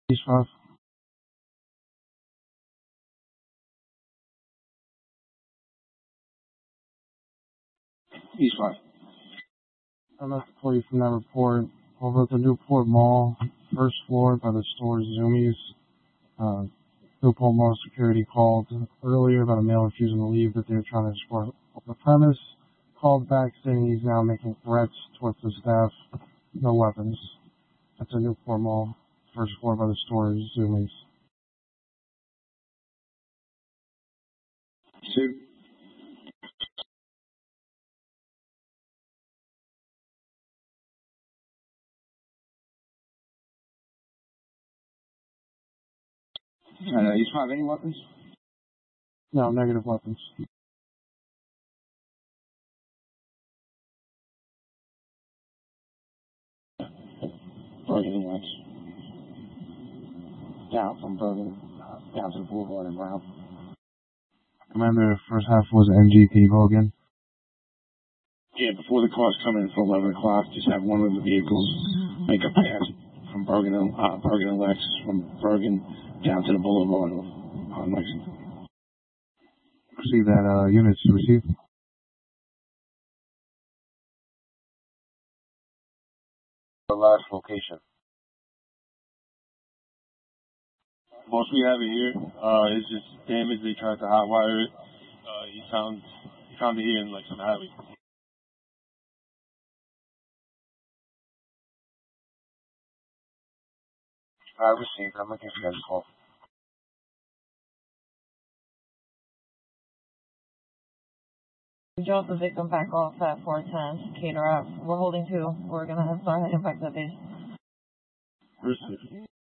East 5. East 5. I'd like to pull you from that report. Over at the Newport Mall, first floor by the store Zoomies. Newport Mall security called earlier about a male refusing to leave that they were trying to explore the premise. Called back saying he's now making threats towards the staff. No weapons. That's a Newport Mall, first floor by the store Zoomies. Sue. East 5, any weapons? No, negative weapons. Bergen and Lex. Down from Bergen, down to the Boulevard and Brown. Commander, first half was NGP Hogan. Yeah, before the cars come in for 11 o'clock, just have one of the vehicles make a pass from Bergen and Lex, from Bergen down to the Boulevard on Lexington. See that units you received? The last location. Most we have it here. It's just damage. They tried to hotwire it. He found it here in like some alley. I received. I'm looking for you guys' call. We dropped the victim back off at 410 Cater Ave. We're holding 2. We're gonna start heading back to the base. Received.